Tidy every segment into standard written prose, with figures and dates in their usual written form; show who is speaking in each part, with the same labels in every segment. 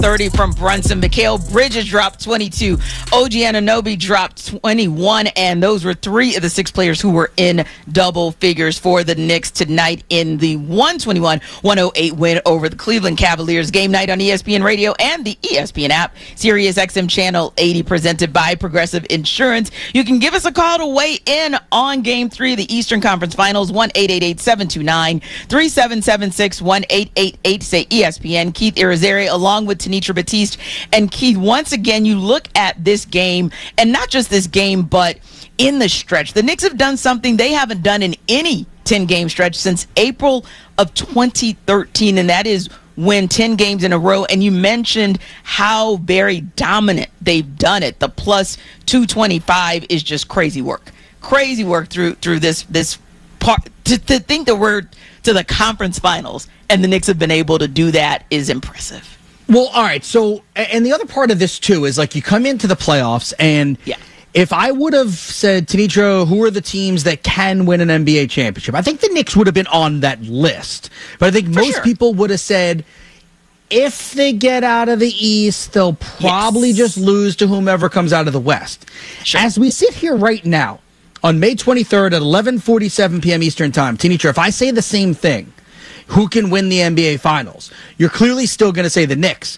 Speaker 1: 30 from Brunson. Mikal Bridges dropped 22. OG Anunoby dropped 21. And those were 3 of the 6 players who were in double figures for the Knicks tonight in the 121-108 win over the Cleveland Cavaliers. Game night on ESPN Radio and the ESPN app. Sirius XM Channel 80 presented by Progressive Insurance. You can give us a call to weigh in on Game 3 of the Eastern Conference Finals. 1-888-729-3776. 1-888 say ESPN. Keith Irizarry along with Tenitra Batiste. And Keith, once again, you look at this game, and not just this game, but in the stretch. The Knicks have done something they haven't done in any 10-game stretch since April of 2013, and that is win 10 games in a row. And you mentioned how very dominant they've done it. The plus 225 is just crazy work. Crazy work through this part. To think that we're to the conference finals and the Knicks have been able to do that is impressive.
Speaker 2: Well, all right. So, and the other part of this, too, is like you come into the playoffs, and if I would have said, Tenitra, who are the teams that can win an NBA championship? I think the Knicks would have been on that list. But I think most people would have said, if they get out of the East, they'll probably just lose to whomever comes out of the West. Sure. As we sit here right now, on May 23rd at 11:47 p.m. Eastern Time, Tenitra, if I say the same thing, who can win the NBA Finals? You're clearly still going to say the Knicks.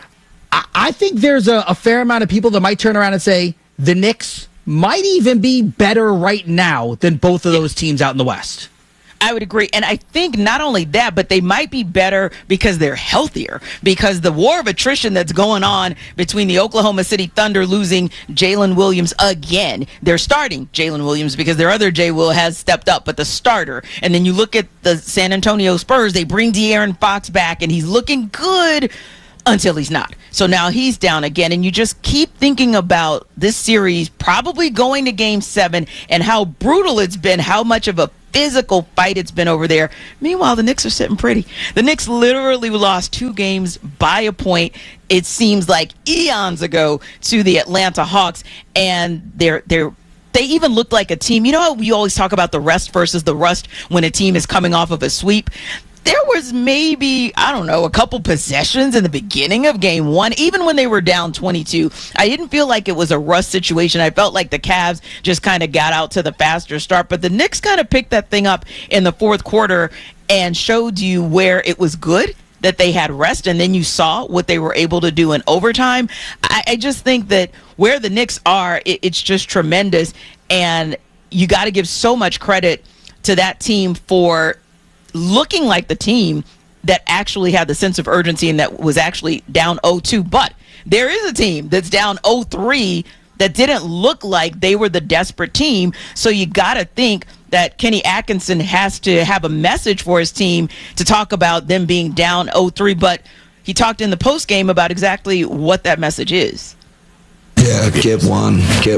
Speaker 2: I think there's a fair amount of people that might turn around and say the Knicks might even be better right now than both of those teams out in the West.
Speaker 1: I would agree. And I think not only that, but they might be better because they're healthier. Because the war of attrition that's going on between the Oklahoma City Thunder losing Jalen Williams again. They're starting Jalen Williams because their other J. Will has stepped up, but the starter. And then you look at the San Antonio Spurs, they bring De'Aaron Fox back, and he's looking good until he's not. So now he's down again, and you just keep thinking about this series probably going to Game 7 and how brutal it's been, how much of a physical fight it's been over there. Meanwhile, the Knicks are sitting pretty. The Knicks literally lost 2 games by a point, it seems like eons ago, to the Atlanta Hawks, and they even looked like a team. You know how we always talk about the rest versus the rust when a team is coming off of a sweep? There was maybe, a couple possessions in the beginning of Game 1, even when they were down 22. I didn't feel like it was a rust situation. I felt like the Cavs just kind of got out to the faster start. But the Knicks kind of picked that thing up in the fourth quarter and showed you where it was good that they had rest, and then you saw what they were able to do in overtime. I just think that where the Knicks are, it's just tremendous. And you got to give so much credit to that team for looking like the team that actually had the sense of urgency and that was actually down 0-2. But there is a team that's down 0-3 that didn't look like they were the desperate team. So you got to think that Kenny Atkinson has to have a message for his team to talk about them being down 0-3. But he talked in the post game about exactly what that message is.
Speaker 3: Yeah, get one.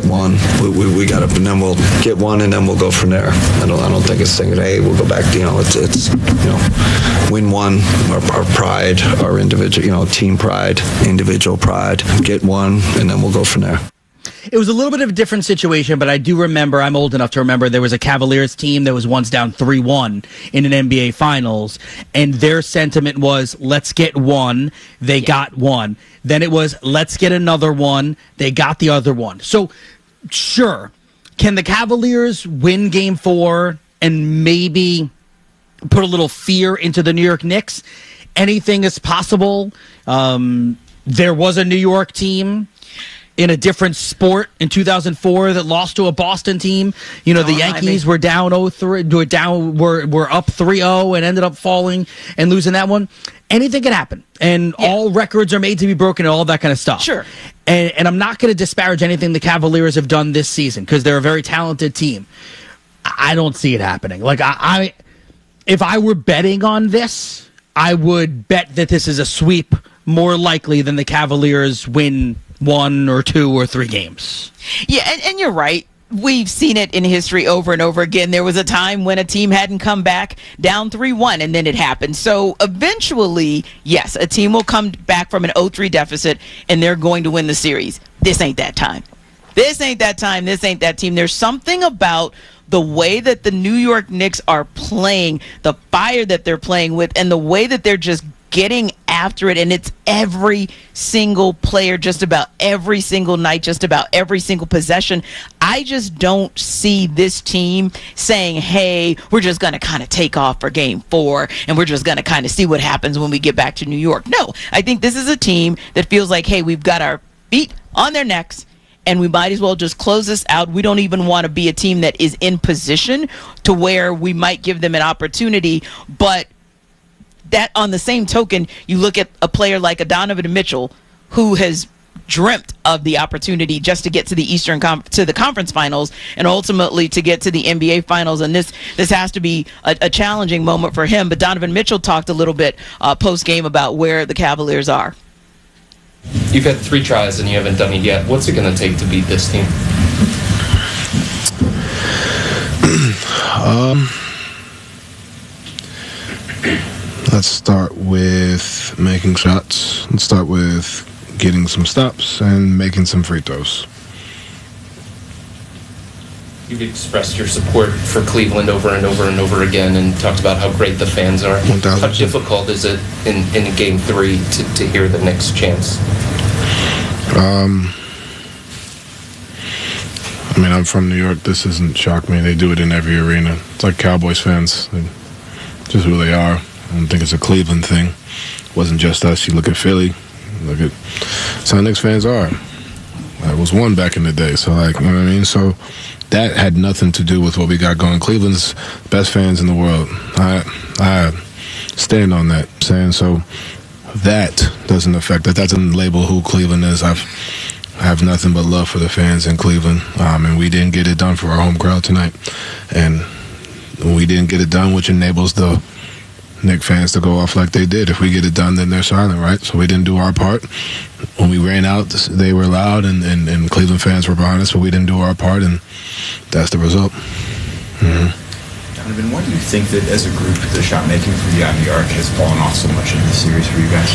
Speaker 3: We got to, and then we'll get one, and then we'll go from there. I don't think it's thinking, hey, we'll go back. It's win one. Our pride, our individual, team pride, individual pride. Get one, and then we'll go from there.
Speaker 2: It was a little bit of a different situation, but I do remember, I'm old enough to remember, there was a Cavaliers team that was once down 3-1 in an NBA Finals, and their sentiment was, let's get one. They got one. Then it was, let's get another one. They got the other one. So, sure, can the Cavaliers win Game 4 and maybe put a little fear into the New York Knicks? Anything is possible. There was a New York team in a different sport in 2004 that lost to a Boston team. The Yankees were down 0-3, were up 3-0 and ended up falling and losing that one. Anything can happen, and all records are made to be broken and all that kind of stuff.
Speaker 1: Sure.
Speaker 2: And I'm not going to disparage anything the Cavaliers have done this season because they're a very talented team. I don't see it happening. Like if I were betting on this, I would bet that this is a sweep more likely than the Cavaliers win 1 or 2 or 3 games.
Speaker 1: Yeah, and you're right. We've seen it in history over and over again. There was a time when a team hadn't come back down 3-1, and then it happened. So eventually, yes, a team will come back from an 0-3 deficit, and they're going to win the series. This ain't that time. This ain't that time. This ain't that team. There's something about the way that the New York Knicks are playing, the fire that they're playing with, and the way that they're just getting after it, and it's every single player, just about every single night, just about every single possession. I just don't see this team saying, hey, we're just going to kind of take off for game 4 and we're just going to kind of see what happens when we get back to New York. No, I think this is a team that feels like, hey, we've got our feet on their necks and we might as well just close this out. We don't even want to be a team that is in position to where we might give them an opportunity. But that, on the same token, you look at a player like a Donovan Mitchell who has dreamt of the opportunity just to get to the to the conference finals and ultimately to get to the NBA finals. And this has to be a challenging moment for him. But Donovan Mitchell talked a little bit post-game about where the Cavaliers are.
Speaker 4: You've had 3 tries and you haven't done it yet. What's it going to take to beat this team?
Speaker 5: Let's start with making shots. Let's start with getting some stops and making some free throws.
Speaker 4: You've expressed your support for Cleveland over and over and over again and talked about how great the fans are.
Speaker 5: 1,000%.
Speaker 4: How difficult is it in Game 3 to hear the Knicks chants?
Speaker 5: I mean, I'm from New York. This doesn't shock me. They do it in every arena. It's like Cowboys fans. Just who they are. I don't think it's a Cleveland thing. It wasn't just us. You look at Philly. Look at some Knicks fans are. I was one back in the day. So, like, you know what I mean? So that had nothing to do with what we got going. Cleveland's best fans in the world. I stand on that, saying so. That doesn't affect that. That doesn't label who Cleveland is. I have nothing but love for the fans in Cleveland, and we didn't get it done for our home crowd tonight. And we didn't get it done, which enables the Knicks fans to go off like they did. If we get it done, then they're silent, right? So we didn't do our part. When we ran out, they were loud, and Cleveland fans were behind us, but we didn't do our part, and that's the result. Mm-hmm.
Speaker 6: Donovan, why do you think that as a group, the shot making from beyond the arc has fallen off so much in the series for you guys?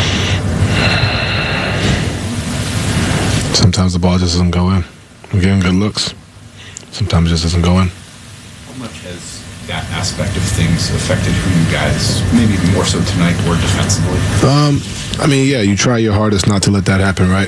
Speaker 5: Sometimes the ball just doesn't go in. We're getting good looks. Sometimes it just doesn't go in.
Speaker 6: How much has that aspect of things affected who you guys, maybe more so tonight, were defensively?
Speaker 5: I mean, yeah, you try your hardest not to let that happen, right?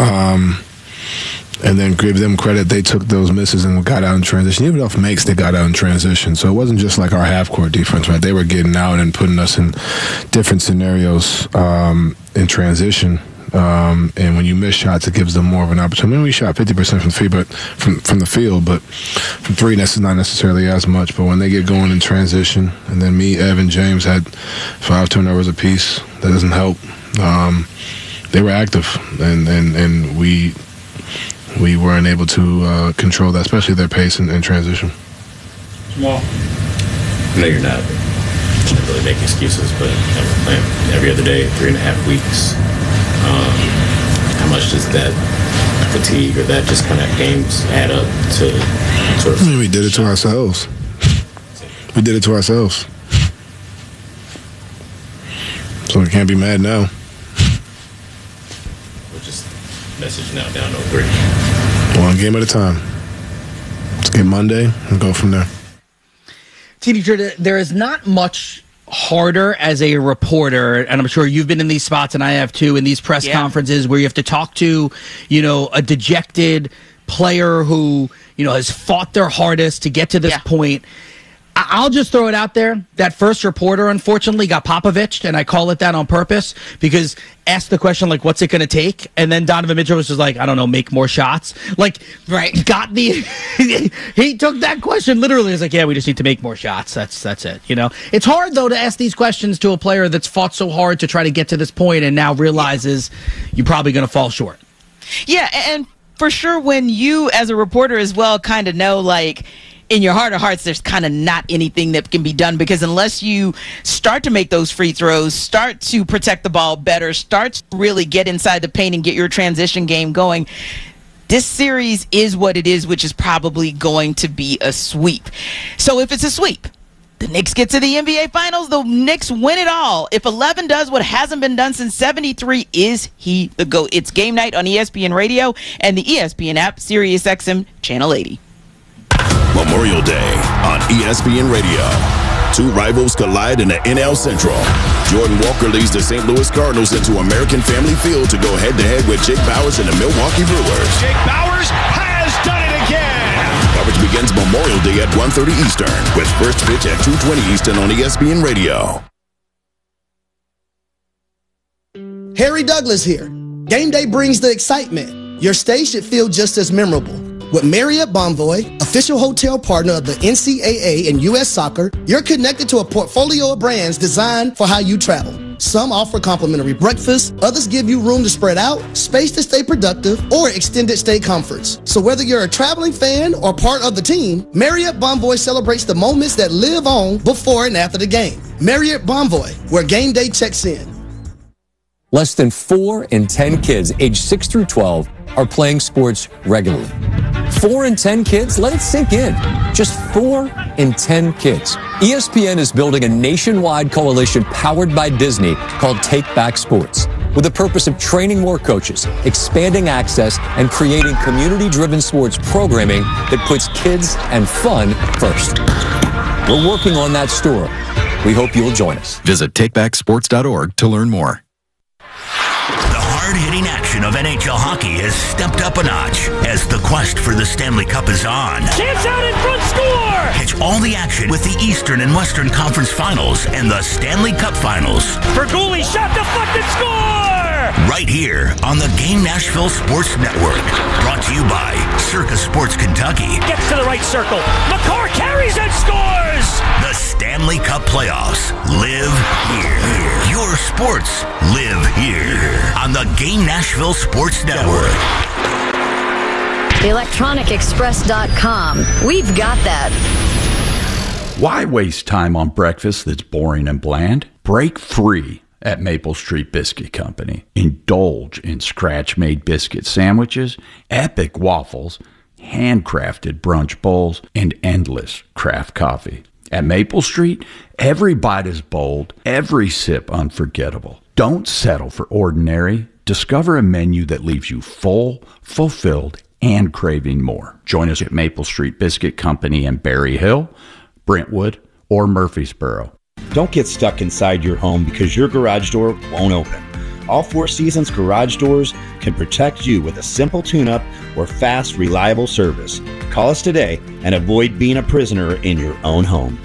Speaker 5: And then give them credit. They took those misses and got out in transition. Even off makes, they got out in transition. So it wasn't just like our half-court defense, right? They were getting out and putting us in different scenarios in transition. And when you miss shots, it gives them more of an opportunity. I mean, we shot 50% from the field, but from 3, that's not necessarily as much. But when they get going in transition, and then me, Evan, James had 5 turnovers apiece, that doesn't help. They were active, and we weren't able to control that, especially their pace and transition.
Speaker 7: Well, I know you're not really making excuses, but we're playing every other day, 3.5 weeks. How much does that fatigue or that just kind of games add up to sort of...
Speaker 5: I mean, we did it to ourselves. We did it to ourselves. So we can't be mad now.
Speaker 7: We're just message now down to 3.
Speaker 5: One game at a time. Let's get Monday and go from there.
Speaker 2: TD, there is not much harder as a reporter, and I'm sure you've been in these spots, and I have too, in these press conferences where you have to talk to, a dejected player who, has fought their hardest to get to this point. I'll just throw it out there. That first reporter, unfortunately, got Popovic'd, and I call it that on purpose because asked the question, like, what's it going to take? And then Donovan Mitchell was just like, I don't know, make more shots. Like, got the... he took that question literally. He's like, yeah, we just need to make more shots. That's it, It's hard, though, to ask these questions to a player that's fought so hard to try to get to this point and now realizes you're probably going to fall short.
Speaker 1: Yeah, and for sure when you, as a reporter as well, kind of know, like, in your heart of hearts, there's kind of not anything that can be done because unless you start to make those free throws, start to protect the ball better, start to really get inside the paint and get your transition game going, this series is what it is, which is probably going to be a sweep. So if it's a sweep, the Knicks get to the NBA Finals, the Knicks win it all. If 11 does what hasn't been done since 73, is he the GOAT? It's game night on ESPN Radio and the ESPN app, SiriusXM Channel 80.
Speaker 8: Memorial Day on ESPN Radio. two rivals collide in the NL Central. Jordan Walker leads the St. Louis Cardinals into American Family Field to go head-to-head with Jake Bauers and the Milwaukee Brewers.
Speaker 9: Jake Bauers has done it again!
Speaker 8: Coverage begins Memorial Day at 1:30 Eastern, with first pitch at 2:20 Eastern on ESPN Radio.
Speaker 10: Harry Douglas here. Game day brings the excitement. Your stay should feel just as memorable. With Marriott Bonvoy, official hotel partner of the NCAA and U.S. Soccer, you're connected to a portfolio of brands designed for how you travel. Some offer complimentary breakfast, others give you room to spread out, space to stay productive, or extended stay comforts. So whether you're a traveling fan or part of the team, Marriott Bonvoy celebrates the moments that live on before and after the game. Marriott Bonvoy, where game day checks in.
Speaker 11: Less than 4 in 10 kids aged 6 through 12 are playing sports regularly. 4 in 10 kids? Let it sink in. Just 4 in 10 kids. ESPN is building a nationwide coalition powered by Disney called Take Back Sports, with the purpose of training more coaches, expanding access, and creating community-driven sports programming that puts kids and fun first. We're working on that story. We hope you'll join us.
Speaker 12: Visit takebacksports.org to learn more.
Speaker 13: The hard-hitting action of NHL hockey has stepped up a notch as the quest for the Stanley Cup is on.
Speaker 9: Chance out in front, score!
Speaker 13: Catch all the action with the Eastern and Western Conference Finals and the Stanley Cup Finals.
Speaker 9: Berguli shot deflected, score!
Speaker 13: Right here on the Game Nashville Sports Network. Brought to you by Circus Sports Kentucky.
Speaker 9: Gets to the right circle. McCarr carries and scores!
Speaker 13: The Stanley Cup Playoffs live here. Your sports live here on the Game Nashville Sports Network.
Speaker 14: ElectronicExpress.com. We've got that.
Speaker 15: Why waste time on breakfast that's boring and bland? Break free at Maple Street Biscuit Company. Indulge in scratch-made biscuit sandwiches, epic waffles, handcrafted brunch bowls, and endless craft coffee. At Maple Street, every bite is bold, every sip unforgettable. Don't settle for ordinary. Discover a menu that leaves you full, fulfilled, and craving more. Join us at Maple Street Biscuit Company in Berry Hill, Brentwood, or Murfreesboro.
Speaker 16: Don't get stuck inside your home because your garage door won't open. All Four Seasons garage doors can protect you with a simple tune-up or fast, reliable service. Call us today and avoid being a prisoner in your own home.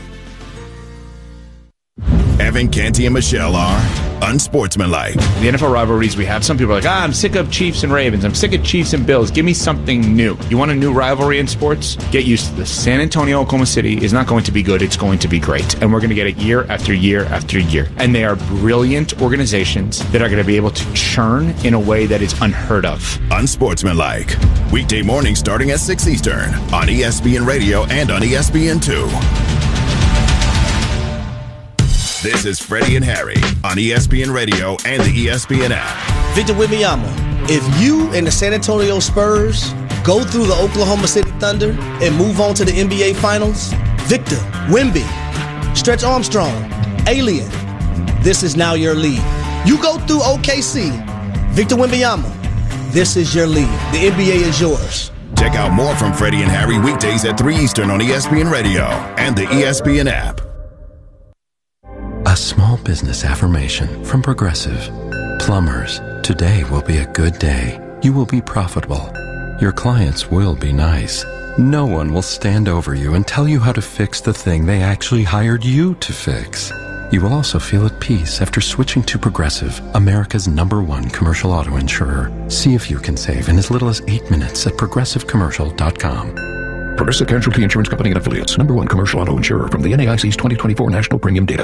Speaker 8: Evan, Canty, and Michelle are unsportsmanlike.
Speaker 6: The NFL rivalries we have, some people are like, I'm sick of Chiefs and Ravens. I'm sick of Chiefs and Bills. Give me something new. You want a new rivalry in sports? Get used to this. San Antonio, Oklahoma City is not going to be good. It's going to be great. And we're going to get it year after year after year. And they are brilliant organizations that are going to be able to churn in a way that is unheard of.
Speaker 8: Unsportsmanlike. Weekday mornings starting at 6 Eastern on ESPN Radio and on ESPN2. This is Freddie and Harry on ESPN Radio and the ESPN app.
Speaker 10: Victor Wembanyama, if you and the San Antonio Spurs go through the Oklahoma City Thunder and move on to the NBA Finals, Victor, Wemby, Stretch Armstrong, Alien, this is now your league. You go through OKC, Victor Wembanyama, this is your league. The NBA is yours.
Speaker 8: Check out more from Freddie and Harry weekdays at 3 Eastern on ESPN Radio and the ESPN app.
Speaker 17: A small business affirmation from Progressive. Plumbers, today will be a good day. You will be profitable. Your clients will be nice. No one will stand over you and tell you how to fix the thing they actually hired you to fix. You will also feel at peace after switching to Progressive, America's #1 commercial auto insurer. See if you can save in as little as 8 minutes at progressivecommercial.com.
Speaker 18: Progressive Casualty Insurance Company and Affiliates, #1 commercial auto insurer from the NAIC's 2024 National Premium Data.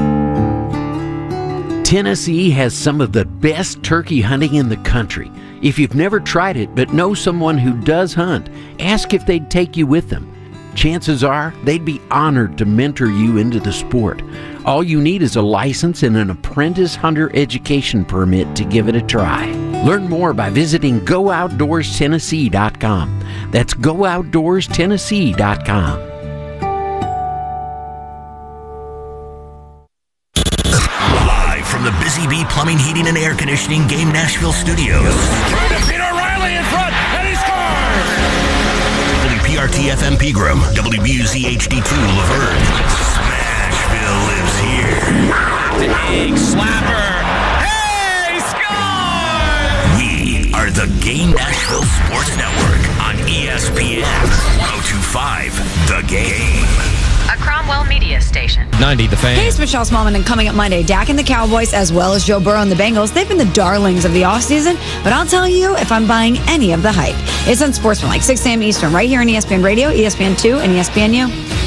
Speaker 19: Tennessee has some of the best turkey hunting in the country. If you've never tried it but know someone who does hunt, ask if they'd take you with them. Chances are they'd be honored to mentor you into the sport. All you need is a license and an apprentice hunter education permit to give it a try. Learn more by visiting GoOutdoorsTennessee.com. That's GoOutdoorsTennessee.com.
Speaker 13: From the Busy Bee Plumbing, Heating, and Air Conditioning Game Nashville Studios.
Speaker 9: Trying to beat O'Reilly in front, and he scores!
Speaker 13: WPRT FM Pegram, WBUZ HD2 Laverne, Smashville. lives here.
Speaker 9: Big slapper. Hey, score!
Speaker 13: We are the Game Nashville Sports Network on ESPN 102.5 The Game.
Speaker 20: A Cromwell Media Station.
Speaker 21: 90 The Fan.
Speaker 22: Hey, it's Michelle Smallman, and coming up Monday, Dak and the Cowboys, as well as Joe Burrow and the Bengals, they've been the darlings of the offseason, but I'll tell you if I'm buying any of the hype. It's Unsportsmanlike, 6 a.m. Eastern, right here on ESPN Radio, ESPN2, and ESPNU.